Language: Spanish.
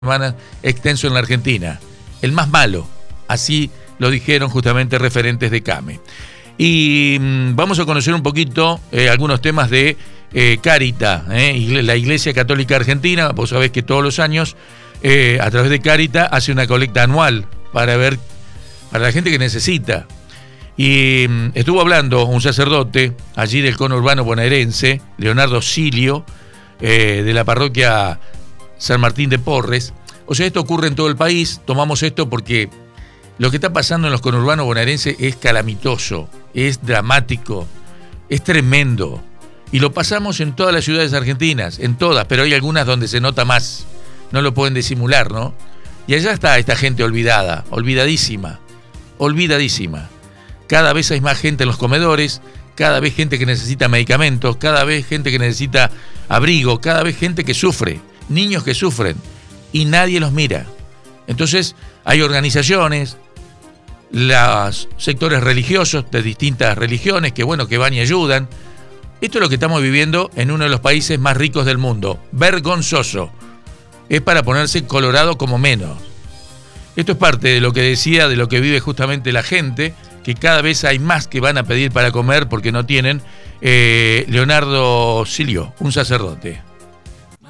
semana extenso en la Argentina, el más malo, así lo dijeron justamente referentes de CAME. Y vamos a conocer un poquito algunos temas de Carita, la Iglesia Católica Argentina. Vos sabés que todos los años, a través de Carita, hace una colecta anual para la gente que necesita. Y estuvo hablando un sacerdote allí del conurbano bonaerense, Leonardo Silio, de la parroquia San Martín de Porres. O sea, esto ocurre en todo el país. Tomamos esto porque lo que está pasando en los conurbanos bonaerenses es calamitoso, es dramático, es tremendo. Y lo pasamos en todas las ciudades argentinas, en todas, pero hay algunas donde se nota más. No lo pueden disimular, ¿no? Y allá está esta gente olvidada, olvidadísima. Cada vez hay más gente en los comedores, cada vez gente que necesita medicamentos, cada vez gente que necesita abrigo, cada vez gente que sufre, niños que sufren, y nadie los mira. Entonces hay organizaciones, los sectores religiosos de distintas religiones que van y ayudan. Esto es lo que estamos viviendo en uno de los países más ricos del mundo. Vergonzoso. Es para ponerse colorado como menos. Esto es parte de lo que decía, de lo que vive justamente la gente, que cada vez hay más que van a pedir para comer porque no tienen. Leonardo Silio, un sacerdote.